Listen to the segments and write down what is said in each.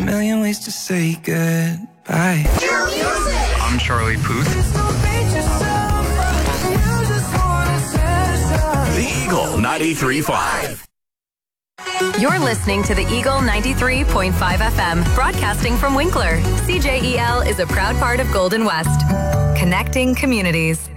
million ways to say goodbye. I'm Charlie Puth. The Eagle 93.5. You're listening to the Eagle 93.5 FM, broadcasting from Winkler. CJEL is a proud part of Golden West, connecting communities.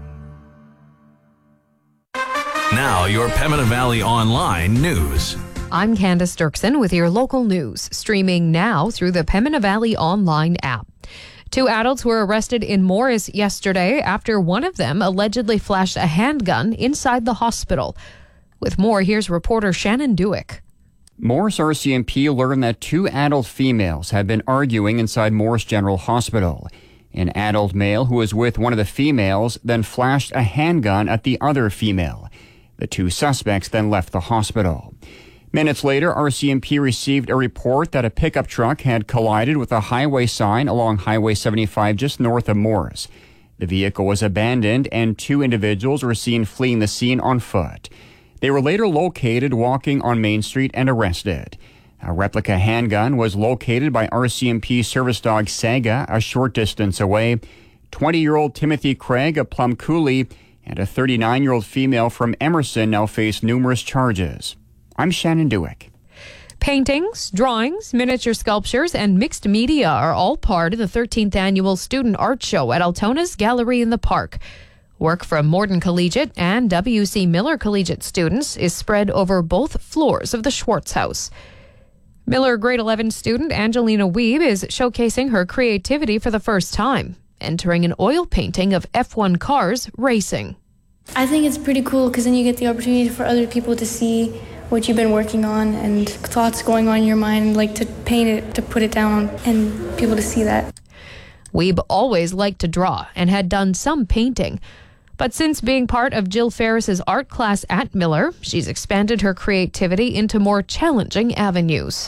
Now, your Pembina Valley Online news. I'm Candace Dirksen with your local news, streaming now through the Pembina Valley Online app. 2 adults were arrested in Morris yesterday after one of them allegedly flashed a handgun inside the hospital. With more, here's reporter Shannon Dewick. Morris RCMP learned that 2 adult females had been arguing inside Morris General Hospital. An adult male who was with one of the females then flashed a handgun at the other female. The 2 suspects then left the hospital. Minutes later, RCMP received a report that a pickup truck had collided with a highway sign along Highway 75 just north of Morris. The vehicle was abandoned and 2 individuals were seen fleeing the scene on foot. They were later located walking on Main Street and arrested. A replica handgun was located by RCMP service dog Saga a short distance away. 20-year-old Timothy Craig of Plum Coulee and a 39-year-old female from Emerson now face numerous charges. I'm Shannon Dewick. Paintings, drawings, miniature sculptures, and mixed media are all part of the 13th annual Student Art Show at Altona's Gallery in the Park. Work from Morden Collegiate and W.C. Miller Collegiate students is spread over both floors of the Schwartz House. Miller grade 11 student Angelina Weeb is showcasing her creativity for the first time, entering an oil painting of F1 cars racing. I think it's pretty cool because then you get the opportunity for other people to see what you've been working on and thoughts going on in your mind, like to paint it, to put it down, and people to see that. Weeb always liked to draw and had done some painting. But since being part of Jill Ferris's art class at Miller, she's expanded her creativity into more challenging avenues.